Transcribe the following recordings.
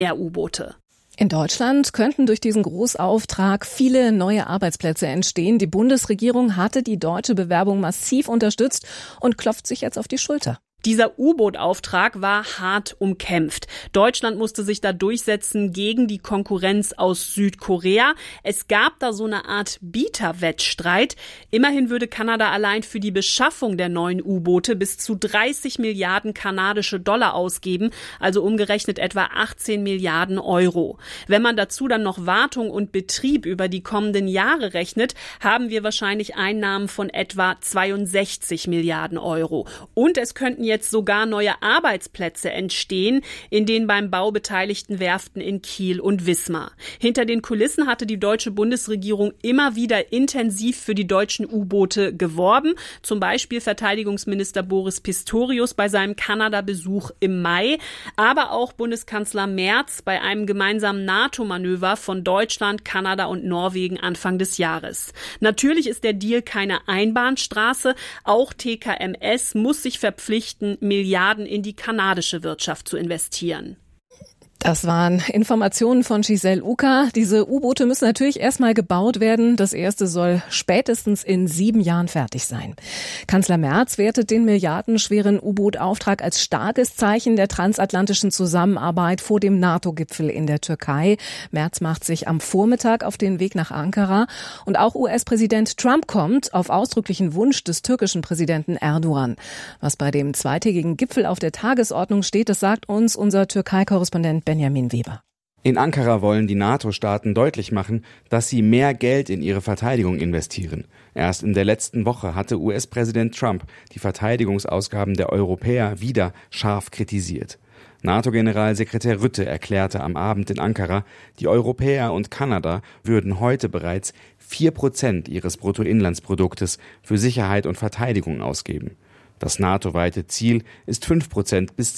mehr U-Boote. In Deutschland könnten durch diesen Großauftrag viele neue Arbeitsplätze entstehen. Die Bundesregierung hatte die deutsche Bewerbung massiv unterstützt und klopft sich jetzt auf die Schulter. Dieser U-Boot-Auftrag war hart umkämpft. Deutschland musste sich da durchsetzen gegen die Konkurrenz aus Südkorea. Es gab da so eine Art Bieterwettstreit. Immerhin würde Kanada allein für die Beschaffung der neuen U-Boote bis zu 30 Milliarden kanadische Dollar ausgeben, also umgerechnet etwa 18 Milliarden Euro. Wenn man dazu dann noch Wartung und Betrieb über die kommenden Jahre rechnet, haben wir wahrscheinlich Einnahmen von etwa 62 Milliarden Euro. Und es könnten jetzt sogar neue Arbeitsplätze entstehen in den beim Bau beteiligten Werften in Kiel und Wismar. Hinter den Kulissen hatte die deutsche Bundesregierung immer wieder intensiv für die deutschen U-Boote geworben. Zum Beispiel Verteidigungsminister Boris Pistorius bei seinem Kanada-Besuch im Mai, aber auch Bundeskanzler Merz bei einem gemeinsamen NATO-Manöver von Deutschland, Kanada und Norwegen Anfang des Jahres. Natürlich ist der Deal keine Einbahnstraße. Auch TKMS muss sich verpflichten, Milliarden in die kanadische Wirtschaft zu investieren. Das waren Informationen von Giselle Uka. Diese U-Boote müssen natürlich erstmal gebaut werden. Das erste soll spätestens in 7 Jahren fertig sein. Kanzler Merz wertet den milliardenschweren U-Boot-Auftrag als starkes Zeichen der transatlantischen Zusammenarbeit vor dem NATO-Gipfel in der Türkei. Merz macht sich am Vormittag auf den Weg nach Ankara. Und auch US-Präsident Trump kommt auf ausdrücklichen Wunsch des türkischen Präsidenten Erdogan. Was bei dem zweitägigen Gipfel auf der Tagesordnung steht, das sagt uns unser Türkei-Korrespondent Benjamin Weber. In Ankara wollen die NATO-Staaten deutlich machen, dass sie mehr Geld in ihre Verteidigung investieren. Erst in der letzten Woche hatte US-Präsident Trump die Verteidigungsausgaben der Europäer wieder scharf kritisiert. NATO-Generalsekretär Rutte erklärte am Abend in Ankara, die Europäer und Kanada würden heute bereits 4% ihres Bruttoinlandsproduktes für Sicherheit und Verteidigung ausgeben. Das NATO-weite Ziel ist 5% bis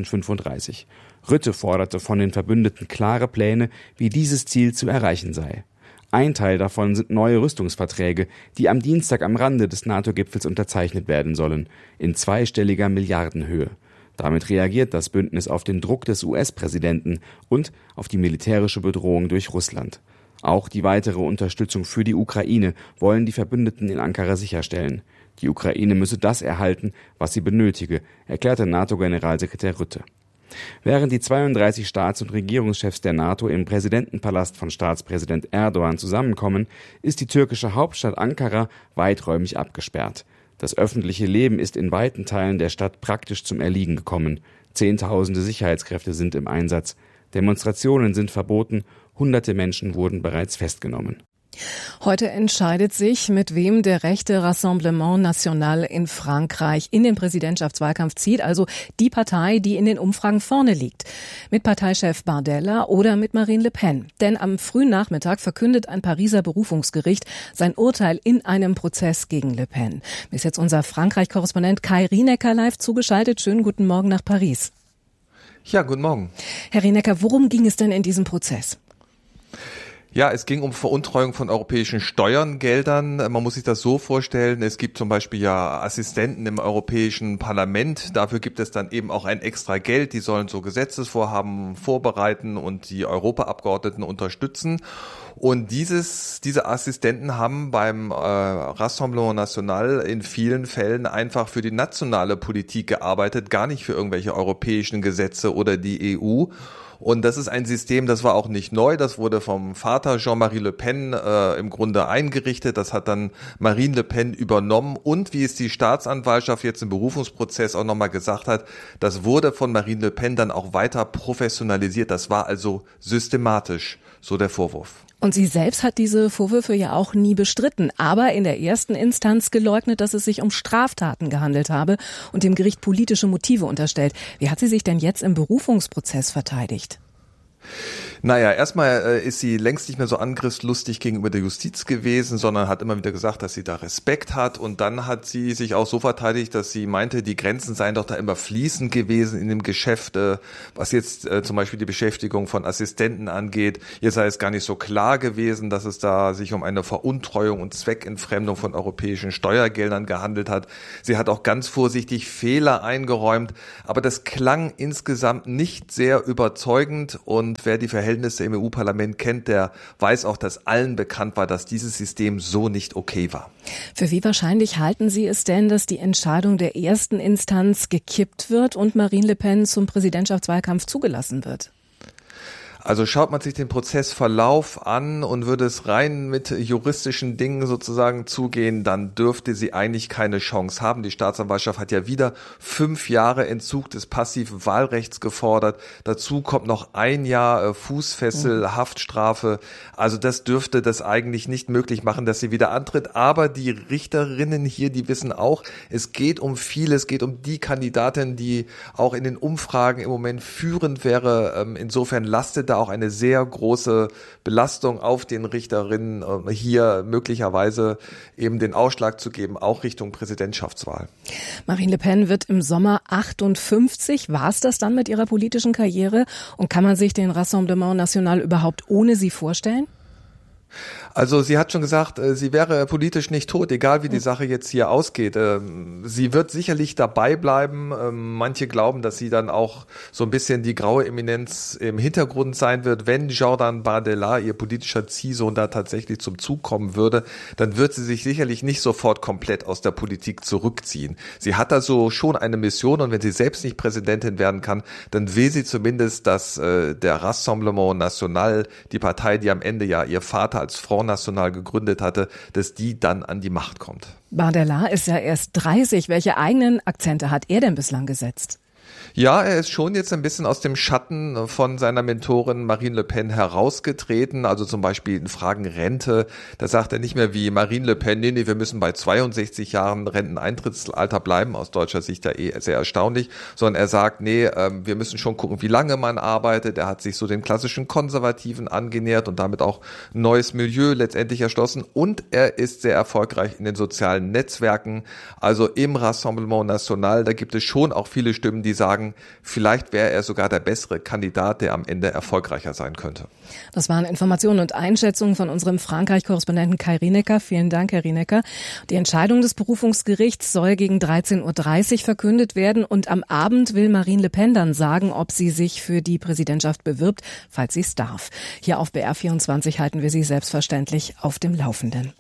2035. Rutte forderte von den Verbündeten klare Pläne, wie dieses Ziel zu erreichen sei. Ein Teil davon sind neue Rüstungsverträge, die am Dienstag am Rande des NATO-Gipfels unterzeichnet werden sollen, in zweistelliger Milliardenhöhe. Damit reagiert das Bündnis auf den Druck des US-Präsidenten und auf die militärische Bedrohung durch Russland. Auch die weitere Unterstützung für die Ukraine wollen die Verbündeten in Ankara sicherstellen. Die Ukraine müsse das erhalten, was sie benötige, erklärte NATO-Generalsekretär Rutte. Während die 32 Staats- und Regierungschefs der NATO im Präsidentenpalast von Staatspräsident Erdogan zusammenkommen, ist die türkische Hauptstadt Ankara weiträumig abgesperrt. Das öffentliche Leben ist in weiten Teilen der Stadt praktisch zum Erliegen gekommen. Zehntausende Sicherheitskräfte sind im Einsatz. Demonstrationen sind verboten. Hunderte Menschen wurden bereits festgenommen. Heute entscheidet sich, mit wem der rechte Rassemblement National in Frankreich in den Präsidentschaftswahlkampf zieht, also die Partei, die in den Umfragen vorne liegt. Mit Parteichef Bardella oder mit Marine Le Pen. Denn am frühen Nachmittag verkündet ein Pariser Berufungsgericht sein Urteil in einem Prozess gegen Le Pen. Ist jetzt unser Frankreich-Korrespondent Kai Rienecker live zugeschaltet. Schönen guten Morgen nach Paris. Ja, guten Morgen. Herr Rienecker, worum ging es denn in diesem Prozess? Ja, es ging um Veruntreuung von europäischen Steuergeldern. Man muss sich das so vorstellen, es gibt zum Beispiel ja Assistenten im Europäischen Parlament. Dafür gibt es dann eben auch ein extra Geld. Die sollen so Gesetzesvorhaben vorbereiten und die Europaabgeordneten unterstützen. Und diese Assistenten haben beim Rassemblement National in vielen Fällen einfach für die nationale Politik gearbeitet, gar nicht für irgendwelche europäischen Gesetze oder die EU. Und das ist ein System, das war auch nicht neu, das wurde vom Vater Jean-Marie Le Pen im Grunde eingerichtet, das hat dann Marine Le Pen übernommen und wie es die Staatsanwaltschaft jetzt im Berufungsprozess auch nochmal gesagt hat, das wurde von Marine Le Pen dann auch weiter professionalisiert, das war also systematisch, so der Vorwurf. Und sie selbst hat diese Vorwürfe ja auch nie bestritten, aber in der ersten Instanz geleugnet, dass es sich um Straftaten gehandelt habe und dem Gericht politische Motive unterstellt. Wie hat sie sich denn jetzt im Berufungsprozess verteidigt? Naja, erstmal ist sie längst nicht mehr so angriffslustig gegenüber der Justiz gewesen, sondern hat immer wieder gesagt, dass sie da Respekt hat. Und dann hat sie sich auch so verteidigt, dass sie meinte, die Grenzen seien doch da immer fließend gewesen in dem Geschäft, was jetzt zum Beispiel die Beschäftigung von Assistenten angeht. Ihr sei es gar nicht so klar gewesen, dass es da sich um eine Veruntreuung und Zweckentfremdung von europäischen Steuergeldern gehandelt hat. Sie hat auch ganz vorsichtig Fehler eingeräumt, aber das klang insgesamt nicht sehr überzeugend. Und wer die Verhältnisse im EU-Parlament kennt, der weiß auch, dass allen bekannt war, dass dieses System so nicht okay war. Für wie wahrscheinlich halten Sie es denn, dass die Entscheidung der ersten Instanz gekippt wird und Marine Le Pen zum Präsidentschaftswahlkampf zugelassen wird? Also schaut man sich den Prozessverlauf an und würde es rein mit juristischen Dingen sozusagen zugehen, dann dürfte sie eigentlich keine Chance haben. Die Staatsanwaltschaft hat ja wieder 5 Jahre Entzug des passiven Wahlrechts gefordert. Dazu kommt noch 1 Jahr Fußfessel, Haftstrafe. Also das dürfte das eigentlich nicht möglich machen, dass sie wieder antritt. Aber die Richterinnen hier, die wissen auch, es geht um viel. Es geht um die Kandidatin, die auch in den Umfragen im Moment führend wäre. Insofern lastet da auch eine sehr große Belastung auf den Richterinnen, hier möglicherweise eben den Ausschlag zu geben, auch Richtung Präsidentschaftswahl. Marine Le Pen wird im Sommer 58. War es das dann mit ihrer politischen Karriere? Und kann man sich den Rassemblement National überhaupt ohne sie vorstellen? Also sie hat schon gesagt, sie wäre politisch nicht tot, egal wie die Sache jetzt hier ausgeht. Sie wird sicherlich dabei bleiben. Manche glauben, dass sie dann auch so ein bisschen die graue Eminenz im Hintergrund sein wird. Wenn Jordan Bardella, ihr politischer Ziehsohn, da tatsächlich zum Zug kommen würde, dann wird sie sich sicherlich nicht sofort komplett aus der Politik zurückziehen. Sie hat also schon eine Mission und wenn sie selbst nicht Präsidentin werden kann, dann will sie zumindest, dass der Rassemblement National, die Partei, die am Ende ja ihr Vater als Front National gegründet hatte, dass die dann an die Macht kommt. Bardella ist ja erst 30. Welche eigenen Akzente hat er denn bislang gesetzt? Ja, er ist schon jetzt ein bisschen aus dem Schatten von seiner Mentorin Marine Le Pen herausgetreten. Also zum Beispiel in Fragen Rente. Da sagt er nicht mehr wie Marine Le Pen, nee, wir müssen bei 62 Jahren Renteneintrittsalter bleiben. Aus deutscher Sicht ja sehr erstaunlich. Sondern er sagt, wir müssen schon gucken, wie lange man arbeitet. Er hat sich so den klassischen Konservativen angenähert und damit auch ein neues Milieu letztendlich erschlossen. Und er ist sehr erfolgreich in den sozialen Netzwerken. Also im Rassemblement National, da gibt es schon auch viele Stimmen, die sagen, vielleicht wäre er sogar der bessere Kandidat, der am Ende erfolgreicher sein könnte. Das waren Informationen und Einschätzungen von unserem Frankreich-Korrespondenten Kai Rienecker. Vielen Dank, Herr Rienecker. Die Entscheidung des Berufungsgerichts soll gegen 13.30 Uhr verkündet werden und am Abend will Marine Le Pen dann sagen, ob sie sich für die Präsidentschaft bewirbt, falls sie es darf. Hier auf BR24 halten wir Sie selbstverständlich auf dem Laufenden.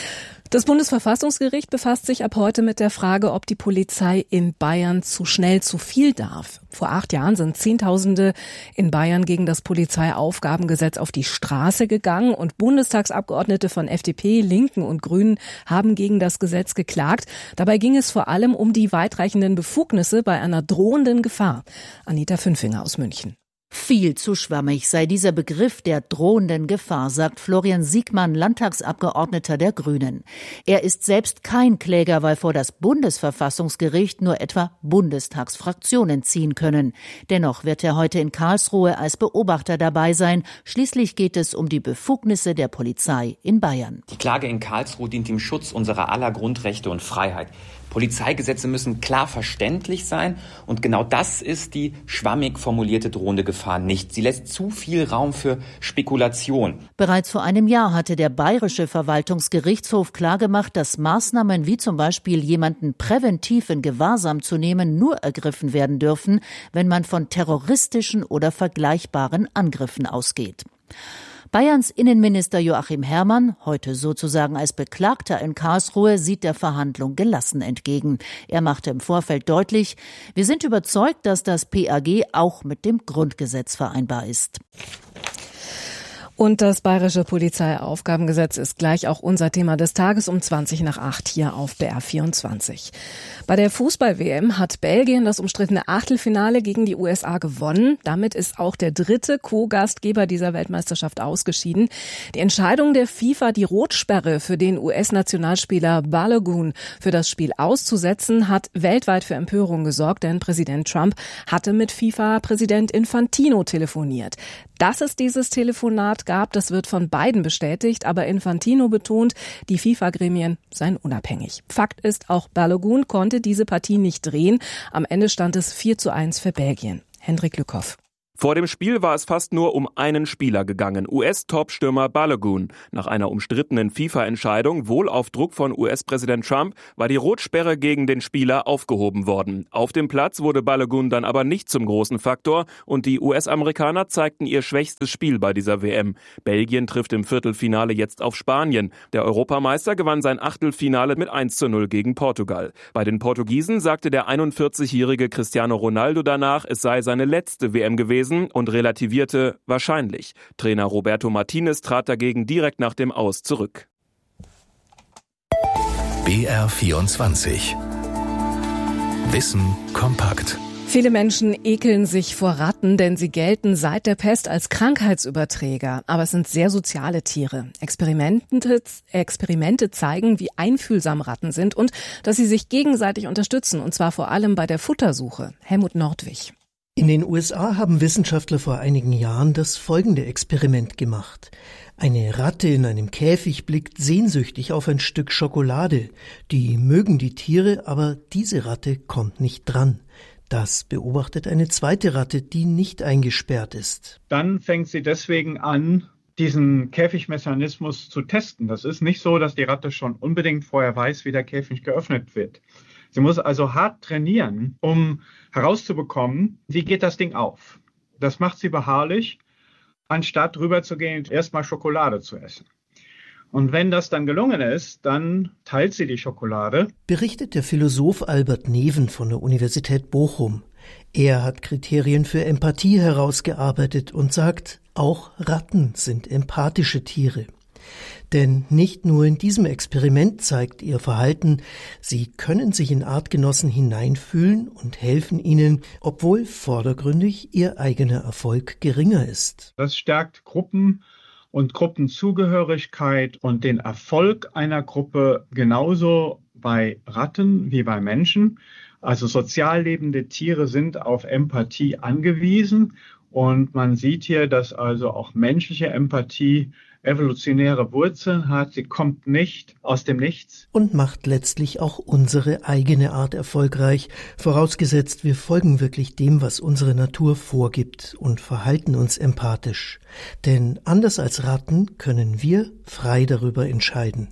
Das Bundesverfassungsgericht befasst sich ab heute mit der Frage, ob die Polizei in Bayern zu schnell zu viel darf. Vor 8 Jahren sind Zehntausende in Bayern gegen das Polizeiaufgabengesetz auf die Straße gegangen und Bundestagsabgeordnete von FDP, Linken und Grünen haben gegen das Gesetz geklagt. Dabei ging es vor allem um die weitreichenden Befugnisse bei einer drohenden Gefahr. Anita Fünfinger aus München. Viel zu schwammig sei dieser Begriff der drohenden Gefahr, sagt Florian Siegmann, Landtagsabgeordneter der Grünen. Er ist selbst kein Kläger, weil vor das Bundesverfassungsgericht nur etwa Bundestagsfraktionen ziehen können. Dennoch wird er heute in Karlsruhe als Beobachter dabei sein. Schließlich geht es um die Befugnisse der Polizei in Bayern. Die Klage in Karlsruhe dient dem Schutz unserer aller Grundrechte und Freiheit. Polizeigesetze müssen klar verständlich sein und genau das ist die schwammig formulierte drohende Gefahr nicht. Sie lässt zu viel Raum für Spekulation. Bereits vor einem Jahr hatte der Bayerische Verwaltungsgerichtshof klargemacht, dass Maßnahmen wie zum Beispiel jemanden präventiv in Gewahrsam zu nehmen nur ergriffen werden dürfen, wenn man von terroristischen oder vergleichbaren Angriffen ausgeht. Bayerns Innenminister Joachim Herrmann, heute sozusagen als Beklagter in Karlsruhe, sieht der Verhandlung gelassen entgegen. Er machte im Vorfeld deutlich, wir sind überzeugt, dass das PAG auch mit dem Grundgesetz vereinbar ist. Und das Bayerische Polizeiaufgabengesetz ist gleich auch unser Thema des Tages um 20:08 hier auf BR24. Bei der Fußball-WM hat Belgien das umstrittene Achtelfinale gegen die USA gewonnen. Damit ist auch der dritte Co-Gastgeber dieser Weltmeisterschaft ausgeschieden. Die Entscheidung der FIFA, die Rotsperre für den US-Nationalspieler Balogun für das Spiel auszusetzen, hat weltweit für Empörung gesorgt, denn Präsident Trump hatte mit FIFA-Präsident Infantino telefoniert. Dass es dieses Telefonat gab, das wird von beiden bestätigt, aber Infantino betont, die FIFA-Gremien seien unabhängig. Fakt ist, auch Balogun konnte diese Partie nicht drehen. Am Ende stand es 4:1 für Belgien. Hendrik Lückhoff. Vor dem Spiel war es fast nur um einen Spieler gegangen, US-Topstürmer Balogun. Nach einer umstrittenen FIFA-Entscheidung, wohl auf Druck von US-Präsident Trump, war die Rotsperre gegen den Spieler aufgehoben worden. Auf dem Platz wurde Balogun dann aber nicht zum großen Faktor und die US-Amerikaner zeigten ihr schwächstes Spiel bei dieser WM. Belgien trifft im Viertelfinale jetzt auf Spanien. Der Europameister gewann sein Achtelfinale mit 1:0 gegen Portugal. Bei den Portugiesen sagte der 41-jährige Cristiano Ronaldo danach, es sei seine letzte WM gewesen, und relativierte wahrscheinlich. Trainer Roberto Martinez trat dagegen direkt nach dem Aus zurück. BR24 Wissen kompakt. Viele Menschen ekeln sich vor Ratten, denn sie gelten seit der Pest als Krankheitsüberträger. Aber es sind sehr soziale Tiere. Experimente zeigen, wie einfühlsam Ratten sind und dass sie sich gegenseitig unterstützen, und zwar vor allem bei der Futtersuche. Helmut Nordwig. In den USA haben Wissenschaftler vor einigen Jahren das folgende Experiment gemacht. Eine Ratte in einem Käfig blickt sehnsüchtig auf ein Stück Schokolade. Die mögen die Tiere, aber diese Ratte kommt nicht dran. Das beobachtet eine zweite Ratte, die nicht eingesperrt ist. Dann fängt sie deswegen an, diesen Käfigmechanismus zu testen. Das ist nicht so, dass die Ratte schon unbedingt vorher weiß, wie der Käfig geöffnet wird. Sie muss also hart trainieren, um herauszubekommen, wie geht das Ding auf. Das macht sie beharrlich, anstatt rüber zu gehen und erstmal Schokolade zu essen. Und wenn das dann gelungen ist, dann teilt sie die Schokolade. Berichtet der Philosoph Albert Neven von der Universität Bochum. Er hat Kriterien für Empathie herausgearbeitet und sagt, auch Ratten sind empathische Tiere. Denn nicht nur in diesem Experiment zeigt ihr Verhalten, sie können sich in Artgenossen hineinfühlen und helfen ihnen, obwohl vordergründig ihr eigener Erfolg geringer ist. Das stärkt Gruppen und Gruppenzugehörigkeit und den Erfolg einer Gruppe genauso bei Ratten wie bei Menschen. Also sozial lebende Tiere sind auf Empathie angewiesen und man sieht hier, dass also auch menschliche Empathie evolutionäre Wurzeln hat, sie kommt nicht aus dem Nichts. Und macht letztlich auch unsere eigene Art erfolgreich, vorausgesetzt wir folgen wirklich dem, was unsere Natur vorgibt und verhalten uns empathisch. Denn anders als Ratten können wir frei darüber entscheiden.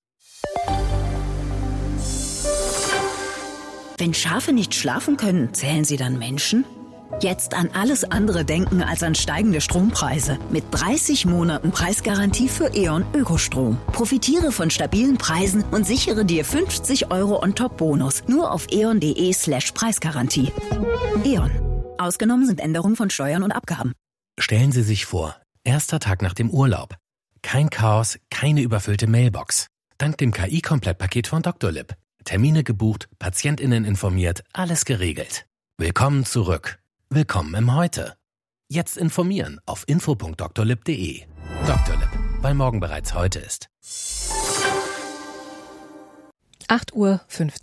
Wenn Schafe nicht schlafen können, zählen sie dann Menschen? Jetzt an alles andere denken als an steigende Strompreise. Mit 30 Monaten Preisgarantie für E.ON Ökostrom. Profitiere von stabilen Preisen und sichere dir 50 € on-top-Bonus. Nur auf eon.de/Preisgarantie. E.ON. Ausgenommen sind Änderungen von Steuern und Abgaben. Stellen Sie sich vor, erster Tag nach dem Urlaub. Kein Chaos, keine überfüllte Mailbox. Dank dem KI-Komplettpaket von Dr. Lipp. Termine gebucht, PatientInnen informiert, alles geregelt. Willkommen zurück. Willkommen im Heute. Jetzt informieren auf info.drlipp.de. Dr. Lipp, weil morgen bereits heute ist. 8:15 Uhr.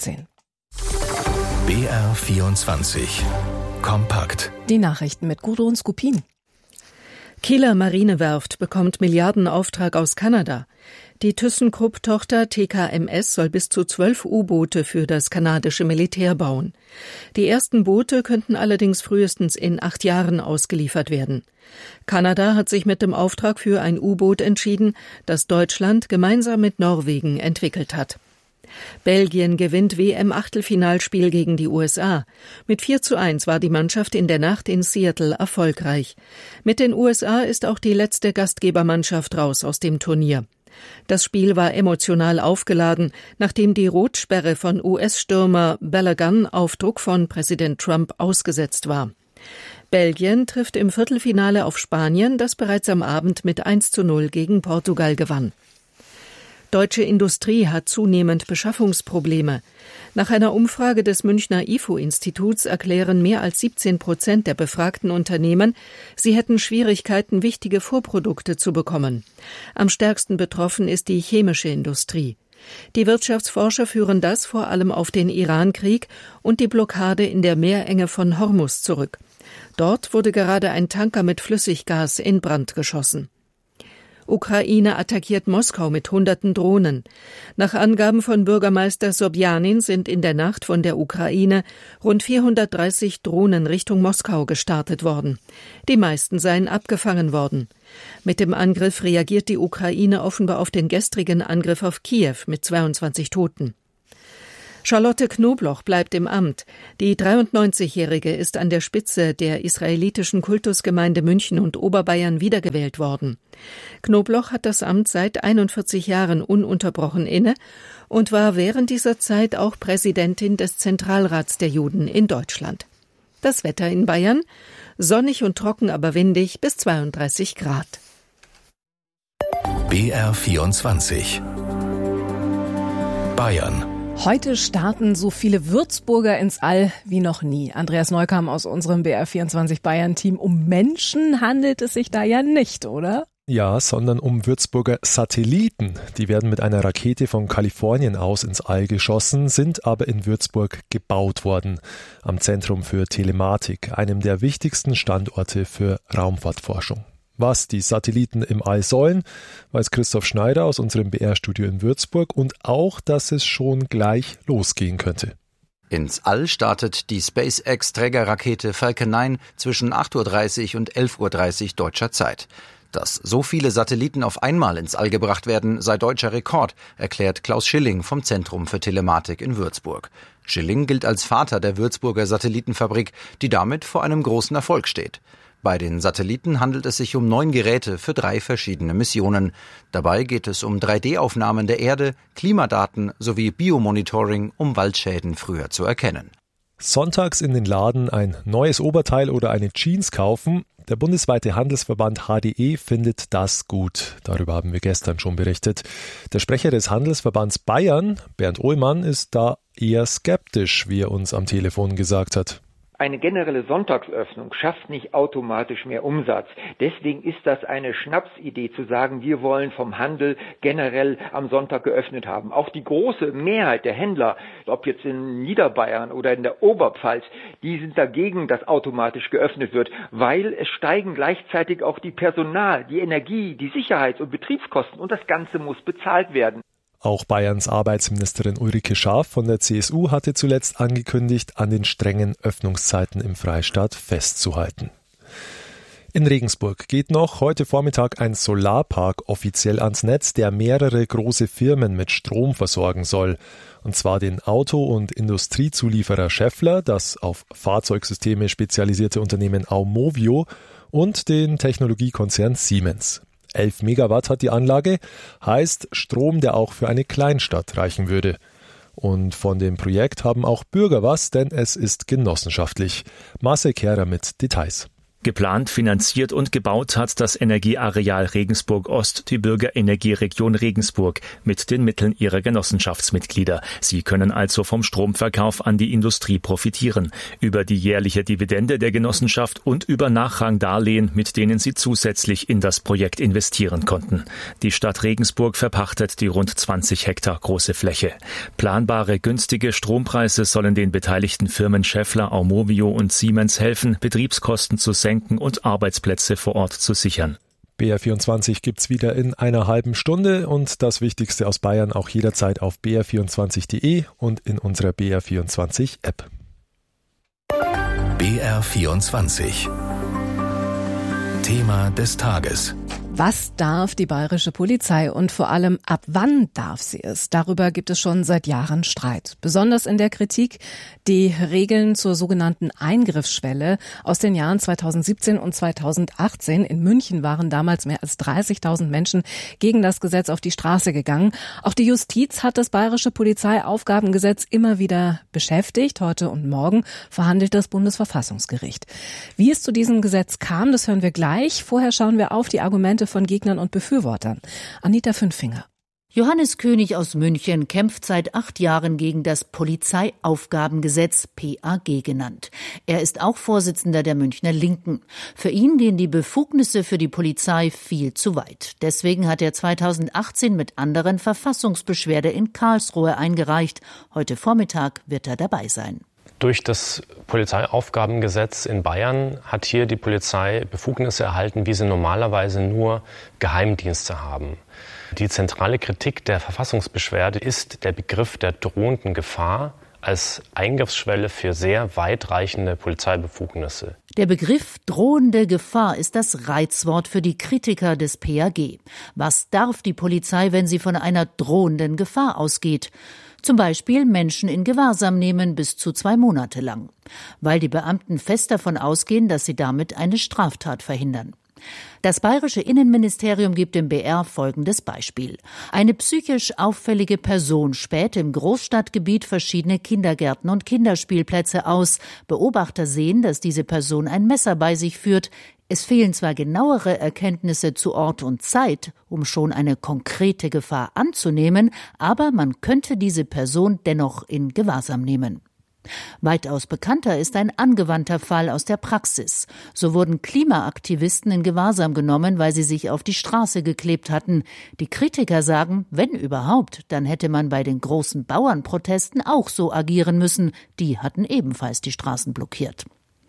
BR24 Kompakt. Die Nachrichten mit Gudrun Skupin. Kieler Marinewerft bekommt Milliardenauftrag aus Kanada. Die ThyssenKrupp-Tochter TKMS soll bis zu 12 U-Boote für das kanadische Militär bauen. Die ersten Boote könnten allerdings frühestens in 8 Jahren ausgeliefert werden. Kanada hat sich mit dem Auftrag für ein U-Boot entschieden, das Deutschland gemeinsam mit Norwegen entwickelt hat. Belgien gewinnt WM-Achtelfinalspiel gegen die USA. Mit 4:1 war die Mannschaft in der Nacht in Seattle erfolgreich. Mit den USA ist auch die letzte Gastgebermannschaft raus aus dem Turnier. Das Spiel war emotional aufgeladen, nachdem die Rotsperre von US-Stürmer Balogun auf Druck von Präsident Trump ausgesetzt war. Belgien trifft im Viertelfinale auf Spanien, das bereits am Abend mit 1:0 gegen Portugal gewann. Deutsche Industrie hat zunehmend Beschaffungsprobleme. Nach einer Umfrage des Münchner IFO-Instituts erklären mehr als 17% der befragten Unternehmen, sie hätten Schwierigkeiten, wichtige Vorprodukte zu bekommen. Am stärksten betroffen ist die chemische Industrie. Die Wirtschaftsforscher führen das vor allem auf den Iran-Krieg und die Blockade in der Meerenge von Hormuz zurück. Dort wurde gerade ein Tanker mit Flüssiggas in Brand geschossen. Ukraine attackiert Moskau mit Hunderten Drohnen. Nach Angaben von Bürgermeister Sobjanin sind in der Nacht von der Ukraine rund 430 Drohnen Richtung Moskau gestartet worden. Die meisten seien abgefangen worden. Mit dem Angriff reagiert die Ukraine offenbar auf den gestrigen Angriff auf Kiew mit 22 Toten. Charlotte Knobloch bleibt im Amt. Die 93-Jährige ist an der Spitze der israelitischen Kultusgemeinde München und Oberbayern wiedergewählt worden. Knobloch hat das Amt seit 41 Jahren ununterbrochen inne und war während dieser Zeit auch Präsidentin des Zentralrats der Juden in Deutschland. Das Wetter in Bayern: sonnig und trocken, aber windig bis 32 Grad. BR24 Bayern. Heute starten so viele Würzburger ins All wie noch nie. Andreas Neukam aus unserem BR24 Bayern-Team. Um Menschen handelt es sich da ja nicht, oder? Ja, sondern um Würzburger Satelliten. Die werden mit einer Rakete von Kalifornien aus ins All geschossen, sind aber in Würzburg gebaut worden. Am Zentrum für Telematik, einem der wichtigsten Standorte für Raumfahrtforschung. Was die Satelliten im All sollen, weiß Christoph Schneider aus unserem BR-Studio in Würzburg, und auch, dass es schon gleich losgehen könnte. Ins All startet die SpaceX-Trägerrakete Falcon 9 zwischen 8:30 Uhr und 11:30 Uhr deutscher Zeit. Dass so viele Satelliten auf einmal ins All gebracht werden, sei deutscher Rekord, erklärt Klaus Schilling vom Zentrum für Telematik in Würzburg. Schilling gilt als Vater der Würzburger Satellitenfabrik, die damit vor einem großen Erfolg steht. Bei den Satelliten handelt es sich um 9 Geräte für 3 verschiedene Missionen. Dabei geht es um 3D-Aufnahmen der Erde, Klimadaten sowie Biomonitoring, um Waldschäden früher zu erkennen. Sonntags in den Laden ein neues Oberteil oder eine Jeans kaufen. Der bundesweite Handelsverband HDE findet das gut. Darüber haben wir gestern schon berichtet. Der Sprecher des Handelsverbands Bayern, Bernd Ohlmann, ist da eher skeptisch, wie er uns am Telefon gesagt hat. Eine generelle Sonntagsöffnung schafft nicht automatisch mehr Umsatz. Deswegen ist das eine Schnapsidee zu sagen, wir wollen vom Handel generell am Sonntag geöffnet haben. Auch die große Mehrheit der Händler, ob jetzt in Niederbayern oder in der Oberpfalz, die sind dagegen, dass automatisch geöffnet wird, weil es steigen gleichzeitig auch die Personal-, die Energie-, die Sicherheits- und Betriebskosten und das Ganze muss bezahlt werden. Auch Bayerns Arbeitsministerin Ulrike Schaaf von der CSU hatte zuletzt angekündigt, an den strengen Öffnungszeiten im Freistaat festzuhalten. In Regensburg geht noch heute Vormittag ein Solarpark offiziell ans Netz, der mehrere große Firmen mit Strom versorgen soll. Und zwar den Auto- und Industriezulieferer Schaeffler, das auf Fahrzeugsysteme spezialisierte Unternehmen Aumovio und den Technologiekonzern Siemens. 11 Megawatt hat die Anlage, heißt Strom, der auch für eine Kleinstadt reichen würde. Und von dem Projekt haben auch Bürger was, denn es ist genossenschaftlich. Marcel Kehrer mit Details. Geplant, finanziert und gebaut hat das Energieareal Regensburg Ost die Bürgerenergieregion Regensburg mit den Mitteln ihrer Genossenschaftsmitglieder. Sie können also vom Stromverkauf an die Industrie profitieren, über die jährliche Dividende der Genossenschaft und über Nachrangdarlehen, mit denen sie zusätzlich in das Projekt investieren konnten. Die Stadt Regensburg verpachtet die rund 20 Hektar große Fläche. Planbare, günstige Strompreise sollen den beteiligten Firmen Schaeffler, Aumovio und Siemens helfen, Betriebskosten zu senken und Arbeitsplätze vor Ort zu sichern. BR24 gibt's wieder in einer halben Stunde und das Wichtigste aus Bayern auch jederzeit auf br24.de und in unserer BR24-App. BR24 Thema des Tages. Was darf die bayerische Polizei und vor allem ab wann darf sie es? Darüber gibt es schon seit Jahren Streit. Besonders in der Kritik die Regeln zur sogenannten Eingriffsschwelle aus den Jahren 2017 und 2018. In München waren damals mehr als 30.000 Menschen gegen das Gesetz auf die Straße gegangen. Auch die Justiz hat das bayerische Polizeiaufgabengesetz immer wieder beschäftigt. Heute und morgen verhandelt das Bundesverfassungsgericht. Wie es zu diesem Gesetz kam, das hören wir gleich. Vorher schauen wir auf die Argumente von Gegnern und Befürwortern. Anita Fünffinger. Johannes König aus München kämpft seit 8 Jahren gegen das Polizeiaufgabengesetz, PAG genannt. Er ist auch Vorsitzender der Münchner Linken. Für ihn gehen die Befugnisse für die Polizei viel zu weit. Deswegen hat er 2018 mit anderen Verfassungsbeschwerde in Karlsruhe eingereicht. Heute Vormittag wird er dabei sein. Durch das Polizeiaufgabengesetz in Bayern hat hier die Polizei Befugnisse erhalten, wie sie normalerweise nur Geheimdienste haben. Die zentrale Kritik der Verfassungsbeschwerde ist der Begriff der drohenden Gefahr als Eingriffsschwelle für sehr weitreichende Polizeibefugnisse. Der Begriff drohende Gefahr ist das Reizwort für die Kritiker des PAG. Was darf die Polizei, wenn sie von einer drohenden Gefahr ausgeht? Zum Beispiel Menschen in Gewahrsam nehmen bis zu 2 Monate lang, weil die Beamten fest davon ausgehen, dass sie damit eine Straftat verhindern. Das bayerische Innenministerium gibt dem BR folgendes Beispiel. Eine psychisch auffällige Person späht im Großstadtgebiet verschiedene Kindergärten und Kinderspielplätze aus. Beobachter sehen, dass diese Person ein Messer bei sich führt. Es fehlen zwar genauere Erkenntnisse zu Ort und Zeit, um schon eine konkrete Gefahr anzunehmen, aber man könnte diese Person dennoch in Gewahrsam nehmen. Weitaus bekannter ist ein angewandter Fall aus der Praxis. So wurden Klimaaktivisten in Gewahrsam genommen, weil sie sich auf die Straße geklebt hatten. Die Kritiker sagen, wenn überhaupt, dann hätte man bei den großen Bauernprotesten auch so agieren müssen. Die hatten ebenfalls die Straßen blockiert.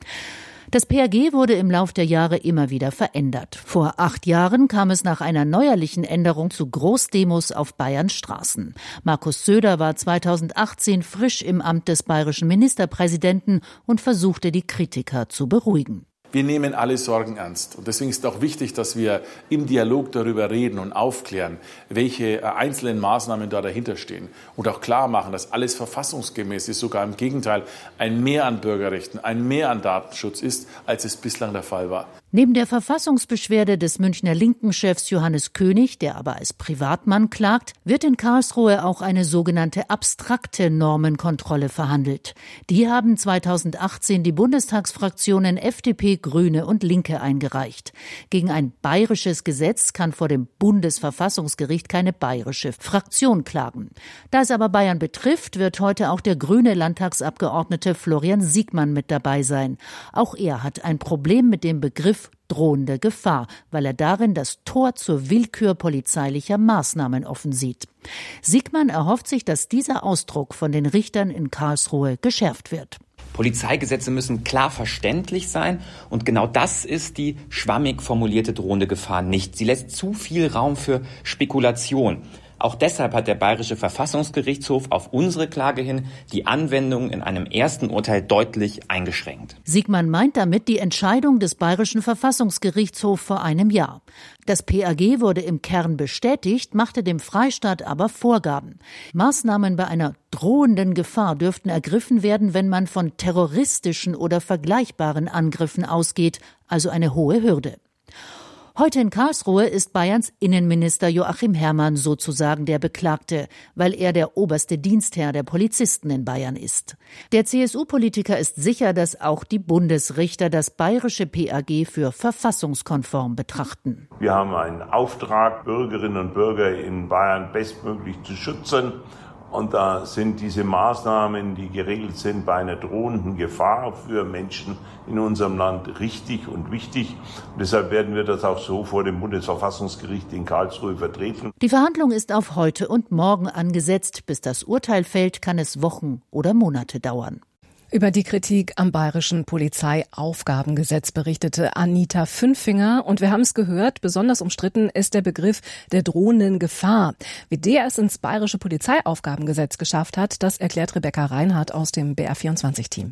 Das PAG wurde im Lauf der Jahre immer wieder verändert. Vor 8 Jahren kam es nach einer neuerlichen Änderung zu Großdemos auf Bayerns Straßen. Markus Söder war 2018 frisch im Amt des bayerischen Ministerpräsidenten und versuchte, die Kritiker zu beruhigen. Wir nehmen alle Sorgen ernst. Und deswegen ist auch wichtig, dass wir im Dialog darüber reden und aufklären, welche einzelnen Maßnahmen da dahinter stehen. Und auch klar machen, dass alles verfassungsgemäß ist, sogar im Gegenteil ein Mehr an Bürgerrechten, ein Mehr an Datenschutz ist, als es bislang der Fall war. Neben der Verfassungsbeschwerde des Münchner Linken-Chefs Johannes König, der aber als Privatmann klagt, wird in Karlsruhe auch eine sogenannte abstrakte Normenkontrolle verhandelt. Die haben 2018 die Bundestagsfraktionen FDP, Grüne und Linke eingereicht. Gegen ein bayerisches Gesetz kann vor dem Bundesverfassungsgericht keine bayerische Fraktion klagen. Da es aber Bayern betrifft, wird heute auch der grüne Landtagsabgeordnete Florian Siegmann mit dabei sein. Auch er hat ein Problem mit dem Begriff drohende Gefahr, weil er darin das Tor zur Willkür polizeilicher Maßnahmen offen sieht. Siegmann erhofft sich, dass dieser Ausdruck von den Richtern in Karlsruhe geschärft wird. Polizeigesetze müssen klar verständlich sein und genau das ist die schwammig formulierte drohende Gefahr nicht. Sie lässt zu viel Raum für Spekulation. Auch deshalb hat der Bayerische Verfassungsgerichtshof auf unsere Klage hin die Anwendung in einem ersten Urteil deutlich eingeschränkt. Siegmann meint damit die Entscheidung des Bayerischen Verfassungsgerichtshofs vor einem Jahr. Das PAG wurde im Kern bestätigt, machte dem Freistaat aber Vorgaben. Maßnahmen bei einer drohenden Gefahr dürften ergriffen werden, wenn man von terroristischen oder vergleichbaren Angriffen ausgeht, also eine hohe Hürde. Heute in Karlsruhe ist Bayerns Innenminister Joachim Herrmann sozusagen der Beklagte, weil er der oberste Dienstherr der Polizisten in Bayern ist. Der CSU-Politiker ist sicher, dass auch die Bundesrichter das bayerische PAG für verfassungskonform betrachten. Wir haben einen Auftrag, Bürgerinnen und Bürger in Bayern bestmöglich zu schützen. Und da sind diese Maßnahmen, die geregelt sind bei einer drohenden Gefahr für Menschen in unserem Land, richtig und wichtig. Und deshalb werden wir das auch so vor dem Bundesverfassungsgericht in Karlsruhe vertreten. Die Verhandlung ist auf heute und morgen angesetzt. Bis das Urteil fällt, kann es Wochen oder Monate dauern. Über die Kritik am bayerischen Polizeiaufgabengesetz berichtete Anita Fünffinger. Und wir haben es gehört, besonders umstritten ist der Begriff der drohenden Gefahr. Wie der es ins bayerische Polizeiaufgabengesetz geschafft hat, das erklärt Rebecca Reinhardt aus dem BR24-Team.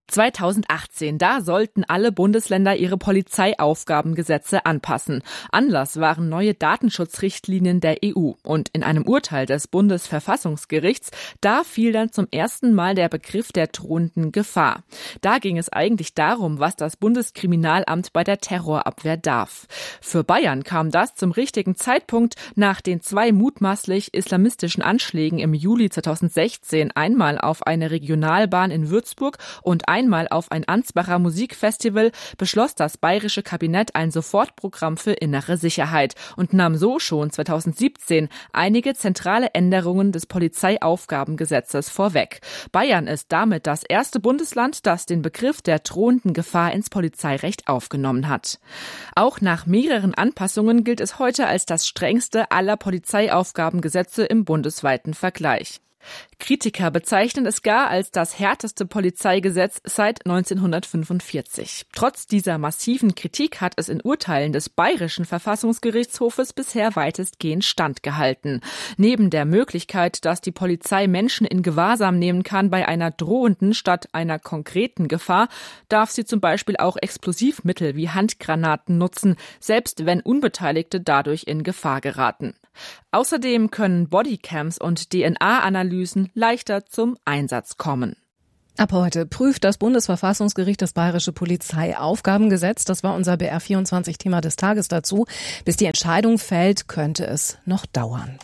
2018, da sollten alle Bundesländer ihre Polizeiaufgabengesetze anpassen. Anlass waren neue Datenschutzrichtlinien der EU. Und in einem Urteil des Bundesverfassungsgerichts, da fiel dann zum ersten Mal der Begriff der drohenden Gefahr. Da ging es eigentlich darum, was das Bundeskriminalamt bei der Terrorabwehr darf. Für Bayern kam das zum richtigen Zeitpunkt nach den 2 mutmaßlich islamistischen Anschlägen im Juli 2016, einmal auf eine Regionalbahn in Würzburg und einmal auf ein Ansbacher Musikfestival, beschloss das bayerische Kabinett ein Sofortprogramm für innere Sicherheit und nahm so schon 2017 einige zentrale Änderungen des Polizeiaufgabengesetzes vorweg. Bayern ist damit das erste Bundesland, das den Begriff der drohenden Gefahr ins Polizeirecht aufgenommen hat. Auch nach mehreren Anpassungen gilt es heute als das strengste aller Polizeiaufgabengesetze im bundesweiten Vergleich. Kritiker bezeichnen es gar als das härteste Polizeigesetz seit 1945. Trotz dieser massiven Kritik hat es in Urteilen des Bayerischen Verfassungsgerichtshofes bisher weitestgehend standgehalten. Neben der Möglichkeit, dass die Polizei Menschen in Gewahrsam nehmen kann bei einer drohenden statt einer konkreten Gefahr, darf sie zum Beispiel auch Explosivmittel wie Handgranaten nutzen, selbst wenn Unbeteiligte dadurch in Gefahr geraten. Außerdem können Bodycams und DNA-Analysen leichter zum Einsatz kommen. Ab heute prüft das Bundesverfassungsgericht das Bayerische Polizeiaufgabengesetz. Das war unser BR24-Thema des Tages dazu. Bis die Entscheidung fällt, könnte es noch dauern.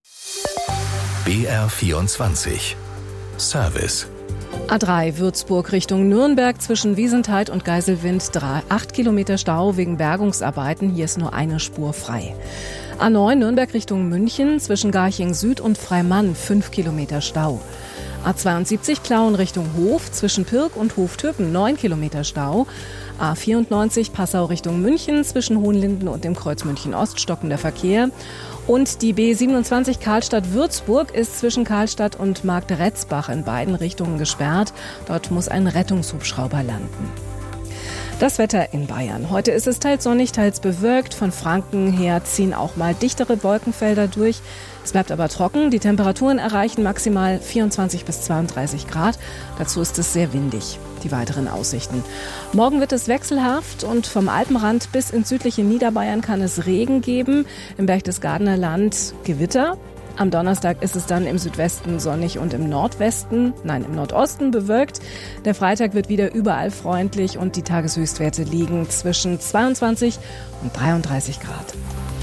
BR24 Service. A3 Würzburg Richtung Nürnberg zwischen Wiesenthal und Geiselwind 8 Kilometer Stau wegen Bergungsarbeiten. Hier ist nur eine Spur frei. A9 Nürnberg Richtung München zwischen Garching Süd und Freimann 5 Kilometer Stau. A72 Plauen Richtung Hof zwischen Pirk und Hoftöpen 9 Kilometer Stau. A94 Passau Richtung München zwischen Hohenlinden und dem Kreuz München Ost stockender Verkehr. Und die B27 Karlstadt-Würzburg ist zwischen Karlstadt und Marktretzbach in beiden Richtungen gesperrt. Dort muss ein Rettungshubschrauber landen. Das Wetter in Bayern. Heute ist es teils sonnig, teils bewölkt. Von Franken her ziehen auch mal dichtere Wolkenfelder durch. Es bleibt aber trocken. Die Temperaturen erreichen maximal 24 bis 32 Grad. Dazu ist es sehr windig. Die weiteren Aussichten. Morgen wird es wechselhaft und vom Alpenrand bis ins südliche Niederbayern kann es Regen geben. Im Berchtesgadener Land Gewitter. Am Donnerstag ist es dann im Südwesten sonnig und im Nordosten bewölkt. Der Freitag wird wieder überall freundlich und die Tageshöchstwerte liegen zwischen 22 und 33 Grad.